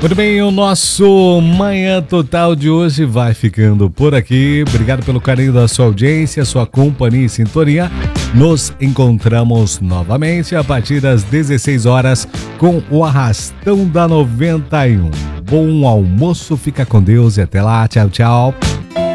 Muito bem, o nosso Manhã Total de hoje vai ficando por aqui. Obrigado pelo carinho da sua audiência, sua companhia e sintonia. Nos encontramos novamente a partir das 16 horas com o Arrastão da 91. Bom almoço, fica com Deus e até lá. Tchau, tchau.